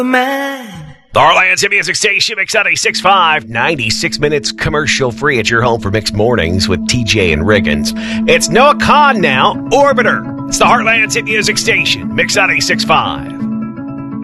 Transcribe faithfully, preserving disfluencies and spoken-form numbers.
Man. The Heartland's Hit Music Station, Mix ninety-six point five, ninety-six minutes commercial free at your home for Mixed Mornings with T J and Riggins. It's Noah Kahn now, Orbiter. It's the Heartland's Hit Music Station, Mix ninety-six point five.